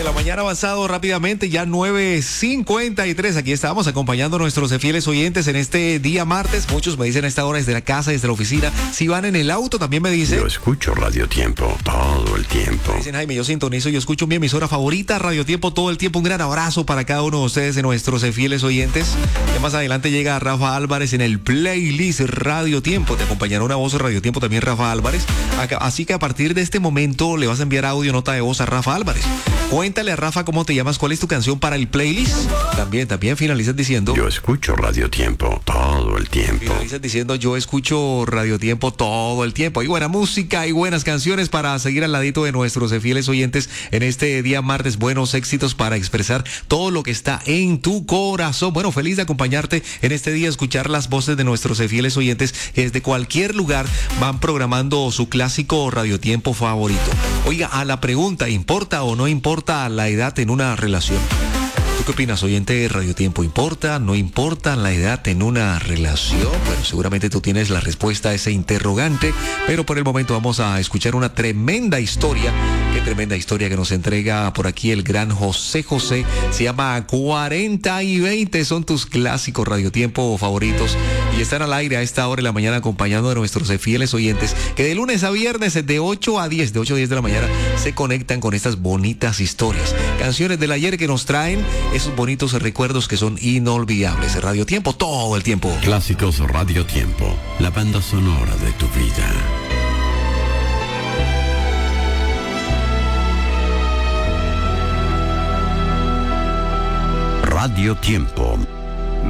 De la mañana avanzado rápidamente, ya 9:53. Aquí estamos acompañando a nuestros fieles oyentes en este día martes. Muchos me dicen a esta hora desde la casa, desde la oficina. Si van en el auto, también me dicen. Yo escucho Radio Tiempo todo el tiempo. Me dicen, Jaime, yo sintonizo, yo escucho mi emisora favorita, Radio Tiempo, todo el tiempo. Un gran abrazo para cada uno de ustedes, de nuestros fieles oyentes. Ya más adelante llega Rafa Álvarez en el playlist Radio Tiempo. Te acompañará una voz de Radio Tiempo, también Rafa Álvarez. Así que a partir de este momento le vas a enviar audio, nota de voz a Rafa Álvarez. Cuéntale a Rafa cómo te llamas, cuál es tu canción para el playlist. También finalizas diciendo. Yo escucho Radio Tiempo todo el tiempo. Finalizas diciendo, yo escucho Radio Tiempo todo el tiempo. Hay buena música, hay buenas canciones para seguir al ladito de nuestros fieles oyentes en este día martes. Buenos éxitos para expresar todo lo que está en tu corazón. Bueno, feliz de acompañarte en este día, escuchar las voces de nuestros fieles oyentes que desde cualquier lugar van programando su clásico Radio Tiempo favorito. Oiga, a la pregunta, ¿importa o no importa la edad en una relación? ¿Tú qué opinas, oyente de Radio Tiempo? ¿Importa, no importa la edad en una relación? Bueno, seguramente tú tienes la respuesta a ese interrogante, pero por el momento vamos a escuchar una tremenda historia. Qué tremenda historia que nos entrega por aquí el gran José José. Se llama 40 y 20, son tus clásicos Radio Tiempo favoritos y están al aire a esta hora de la mañana acompañando a nuestros fieles oyentes que de lunes a viernes de 8 a 10 de la mañana se conectan con estas bonitas historias. Canciones del ayer que nos traen esos bonitos recuerdos que son inolvidables. Radio Tiempo todo el tiempo. Clásicos Radio Tiempo, la banda sonora de tu vida. Radio Tiempo.